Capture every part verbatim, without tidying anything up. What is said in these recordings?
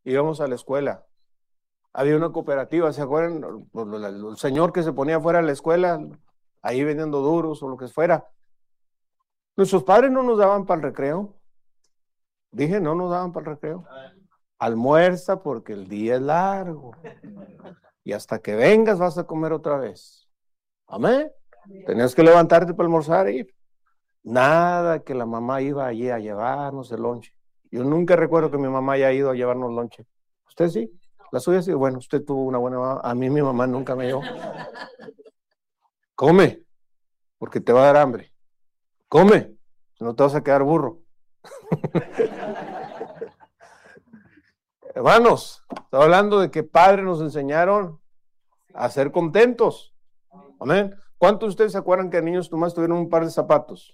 íbamos a la escuela. Había una cooperativa, ¿se acuerdan? El señor que se ponía afuera de la escuela, ahí vendiendo duros o lo que fuera. Nuestros padres no nos daban para el recreo. Dije, no nos daban para el recreo. Almuerza porque el día es largo. Y hasta que vengas vas a comer otra vez. Amén. Tenías que levantarte para almorzar e ir. Nada que la mamá iba allí a llevarnos el lonche. Yo nunca recuerdo que mi mamá haya ido a llevarnos lonche. ¿Usted sí? La suya sí. Bueno, usted tuvo una buena mamá. A mí mi mamá nunca me dio. Come, porque te va a dar hambre. Come, no te vas a quedar burro. Hermanos, estaba hablando de que padres nos enseñaron a ser contentos. Amén. ¿Cuántos de ustedes se acuerdan que de niños nomás tuvieron un par de zapatos?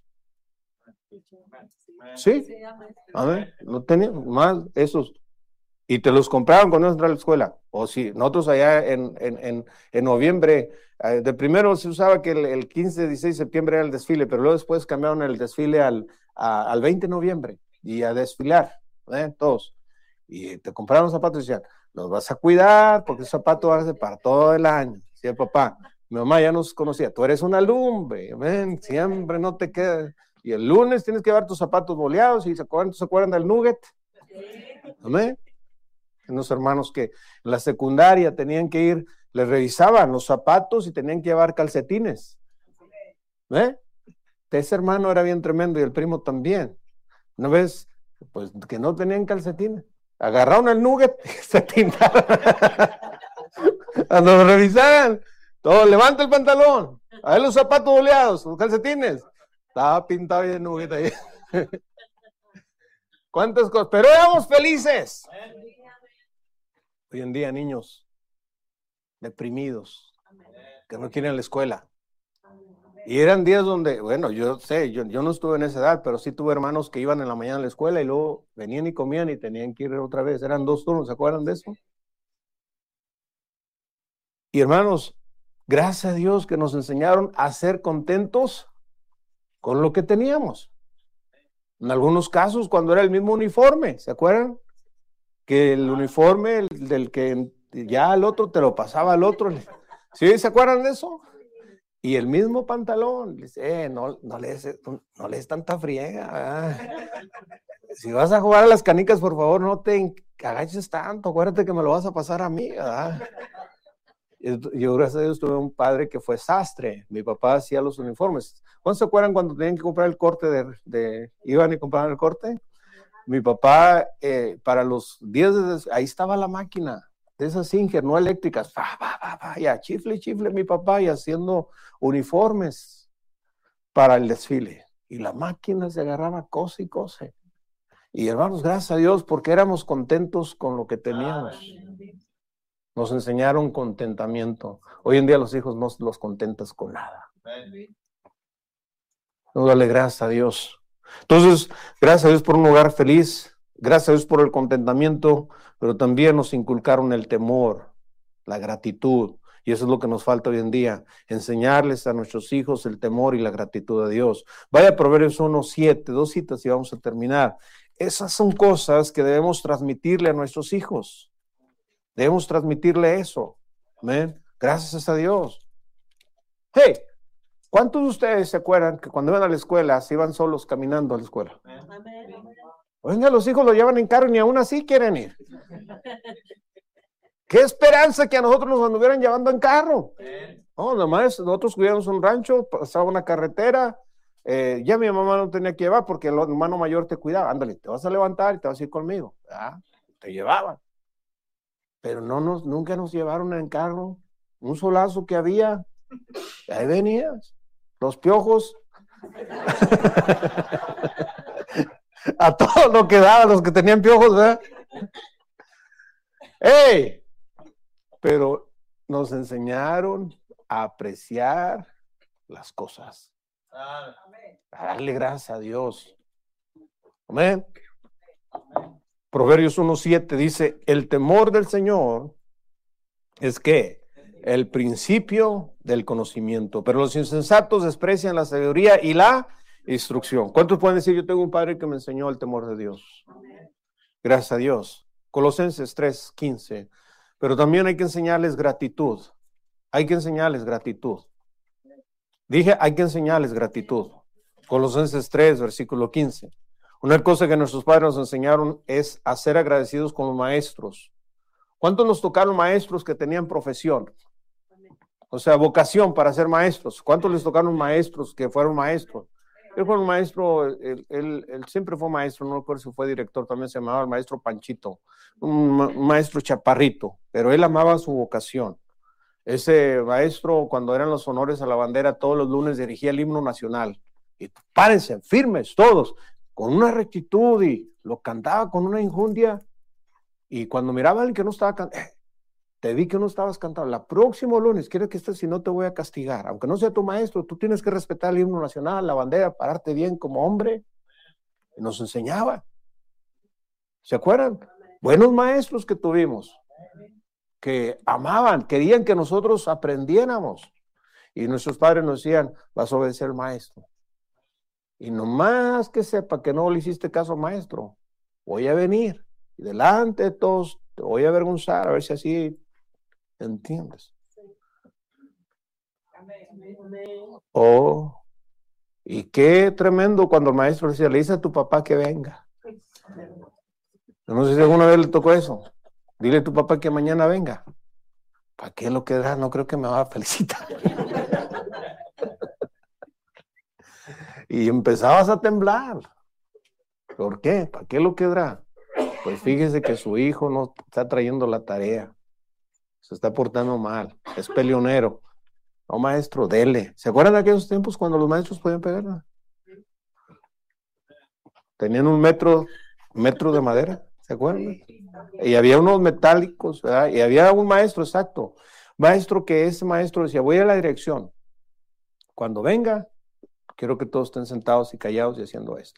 ¿Sí? Amén. No tenían más esos. Y te los compraron cuando ibas a entrar a la escuela. O si nosotros allá en, en, en, en noviembre, eh, de primero se usaba que el, el quince, dieciséis de septiembre era el desfile, pero luego después cambiaron el desfile al, a, al veinte de noviembre y a desfilar, ¿eh? Todos. Y te compraron zapatos y decían, los vas a cuidar porque esos zapatos van a ser para todo el año. Sí, papá. Mi mamá ya nos conocía, tú eres una lumbre, ven, siempre no te quedas. Y el lunes tienes que llevar tus zapatos boleados y se acuerdan, ¿se acuerdan del nugget? Amén. Unos hermanos que en la secundaria tenían que ir, les revisaban los zapatos y tenían que llevar calcetines. ¿Eh? Ese hermano era bien tremendo y el primo también. Una vez, pues que no tenían calcetines, agarraron el nugget y se pintaron. Cuando lo revisaban, todo, levanta el pantalón, a ver los zapatos boleados, los calcetines. Estaba pintado y de nugget ahí. ¿Cuántas cosas? Pero éramos felices. Hoy en día, niños deprimidos, que no quieren la escuela. Y eran días donde, bueno, yo sé, yo, yo no estuve en esa edad, pero sí tuve hermanos que iban en la mañana a la escuela y luego venían y comían y tenían que ir otra vez. Eran dos turnos, ¿se acuerdan de eso? Y hermanos, gracias a Dios que nos enseñaron a ser contentos con lo que teníamos. En algunos casos, cuando era el mismo uniforme, ¿se acuerdan? Que el uniforme el, del que ya al otro te lo pasaba al otro. ¿Sí? ¿Se acuerdan de eso? Y el mismo pantalón. Dice, eh, no, no, le des, no le des tanta friega. ¿verdad? Si vas a jugar a las canicas, por favor, no te agaches tanto. Acuérdate que me lo vas a pasar a mí. ¿verdad? Yo, gracias a Dios, tuve un padre que fue sastre. Mi papá hacía los uniformes. ¿Cuándo se acuerdan cuando tenían que comprar el corte de, de iban y compraban el corte? Mi papá, eh, para los días de, ahí estaba la máquina de esas Singer, no eléctricas, pa, pa, pa, pa, ya, chifle, chifle, mi papá, y haciendo uniformes para el desfile. Y la máquina se agarraba cosa y cosa. Y hermanos, gracias a Dios, porque éramos contentos con lo que teníamos. Nos enseñaron contentamiento. Hoy en día los hijos no los contentas con nada. No, dale gracias a Dios. Entonces, gracias a Dios por un hogar feliz, gracias a Dios por el contentamiento, pero también nos inculcaron el temor, la gratitud, y eso es lo que nos falta hoy en día, enseñarles a nuestros hijos el temor y la gratitud a Dios. Vaya a Proverbios uno siete, dos citas y vamos a terminar. Esas son cosas que debemos transmitirle a nuestros hijos, debemos transmitirle eso, amén, gracias a Dios. Hey, ¿cuántos de ustedes se acuerdan que cuando iban a la escuela se iban solos caminando a la escuela? Oiga, los hijos lo llevan en carro y ni aún así quieren ir. Qué esperanza que a nosotros nos anduvieran llevando en carro. No, nomás nosotros cuidamos un rancho, pasaba una carretera, eh, ya mi mamá no tenía que llevar porque el hermano mayor te cuidaba. Ándale, te vas a levantar y te vas a ir conmigo. Ah, te llevaban. Pero no nos, nunca nos llevaron en carro. Un solazo que había, ahí venías. Los piojos. A todo lo que daba, los que tenían piojos, ¿verdad? ¡Ey! Pero nos enseñaron a apreciar las cosas. A darle gracias a Dios. Amén. Proverbios uno siete dice, el temor del Señor es que el principio del conocimiento, pero los insensatos desprecian la sabiduría y la instrucción. ¿Cuántos pueden decir, yo tengo un padre que me enseñó el temor de Dios? Gracias a Dios. Colosenses tres quince. Pero también hay que enseñarles gratitud. Hay que enseñarles gratitud. Dije, hay que enseñarles gratitud. Colosenses tres, versículo quince. Una cosa que nuestros padres nos enseñaron es a ser agradecidos con los maestros. ¿Cuántos nos tocaron maestros que tenían profesión? O sea, vocación para ser maestros. ¿Cuántos les tocaron maestros que fueron maestros? Él fue un maestro, él, él, él siempre fue maestro, no recuerdo si fue director, también se llamaba el maestro Panchito, un, ma un maestro chaparrito, pero él amaba su vocación. Ese maestro, cuando eran los honores a la bandera, todos los lunes dirigía el himno nacional. Y párense, firmes todos, con una rectitud, y lo cantaba con una injundia. Y cuando miraba al que no estaba cantando, eh, te vi que no estabas cantando, la próximo lunes, quiero que estés, si no te voy a castigar. Aunque no sea tu maestro, tú tienes que respetar el himno nacional, la bandera, pararte bien como hombre. Y nos enseñaba. ¿Se acuerdan? Buenos maestros que tuvimos, que amaban, querían que nosotros aprendiéramos. Y nuestros padres nos decían, vas a obedecer al maestro. Y nomás que sepa que no le hiciste caso al maestro, voy a venir. Y delante de todos te voy a avergonzar, a ver si así entiendes. Oh, y qué tremendo cuando el maestro decía, le dice a tu papá que venga. No sé si alguna vez le tocó eso. Dile a tu papá que mañana venga. ¿Para qué lo quedará? No creo que me va a felicitar. Y empezabas a temblar. ¿Por qué? ¿Para qué lo quedará? Pues fíjese que su hijo no está trayendo la tarea. Se está portando mal. Es peleonero. No, maestro, dele. ¿Se acuerdan de aquellos tiempos cuando los maestros podían pegarla? Tenían un metro, metro de madera. ¿Se acuerdan? Y había unos metálicos, ¿verdad? Y había un maestro, exacto. Maestro que ese maestro decía, voy a la dirección. Cuando venga, quiero que todos estén sentados y callados y haciendo esto.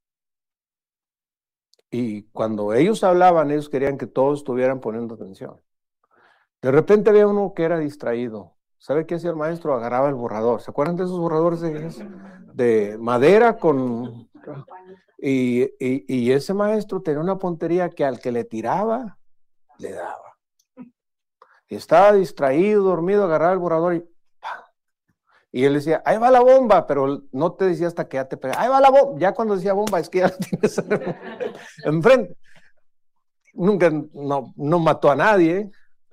Y cuando ellos hablaban, ellos querían que todos estuvieran poniendo atención. De repente había uno que era distraído. ¿Sabe qué hacía el maestro? Agarraba el borrador. ¿Se acuerdan de esos borradores de, de madera con... Y, y, y ese maestro tenía una puntería que al que le tiraba, le daba. Y estaba distraído, dormido, agarraba el borrador y ¡pam! Y él decía, ahí va la bomba, pero no te decía hasta que ya te pegaba. Ahí va la bomba. Ya cuando decía bomba, es que ya la tienes enfrente. Nunca, no, no mató a nadie,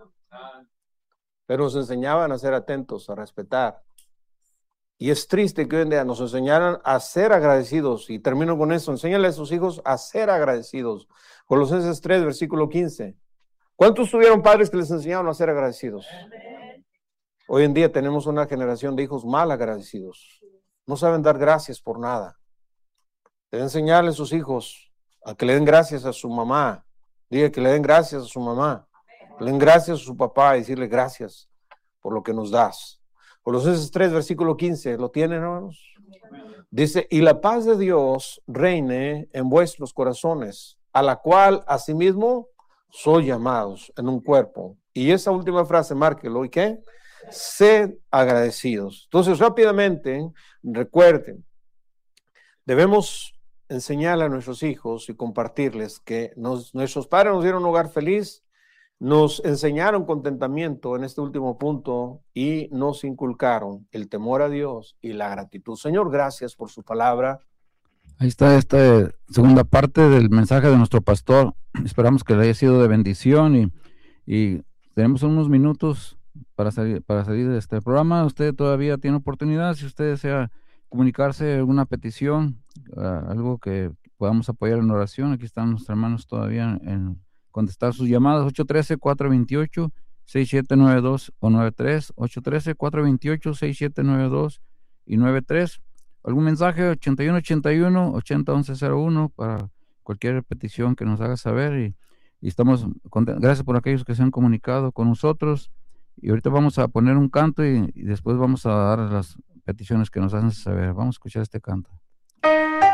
pero nos enseñaban a ser atentos, a respetar. Y es triste que hoy en día nos enseñaran a ser agradecidos. Y termino con eso. Enséñale a sus hijos a ser agradecidos. Colosenses tres, versículo quince. ¿Cuántos tuvieron padres que les enseñaron a ser agradecidos? Hoy en día tenemos una generación de hijos mal agradecidos. No saben dar gracias por nada. Deben enseñarle a sus hijos a que le den gracias a su mamá. Diga que le den gracias a su mamá. Que le den gracias a su papá y decirle gracias por lo que nos das. Colosenses tres, versículo quince, ¿lo tienen, hermanos? Dice, y la paz de Dios reine en vuestros corazones, a la cual asimismo sois llamados en un cuerpo. Y esa última frase, márquelo, ¿y qué? Sed agradecidos. Entonces, rápidamente, recuerden, debemos enseñarle a nuestros hijos y compartirles que nos, nuestros padres nos dieron un hogar feliz, nos enseñaron contentamiento en este último punto y nos inculcaron el temor a Dios y la gratitud. Señor, gracias por su palabra. Ahí está esta segunda parte del mensaje de nuestro pastor. Esperamos que le haya sido de bendición y, y tenemos unos minutos para salir, para salir de este programa. Usted todavía tiene oportunidad, si usted desea comunicarse alguna petición, uh, algo que podamos apoyar en oración. Aquí están nuestros hermanos todavía en contestar sus llamadas. Ocho uno tres, cuatro dos ocho, seis siete nueve dos o nueve tres, ocho uno tres, cuatro dos ocho, seis siete nueve dos y nueve tres. Algún mensaje, ochenta y uno ochenta y uno, ochenta once cero uno, para cualquier petición que nos haga saber. Y, y estamos contentos. Gracias por aquellos que se han comunicado con nosotros. Y ahorita vamos a poner un canto y, y después vamos a dar las peticiones que nos hacen saber. Vamos a escuchar este canto.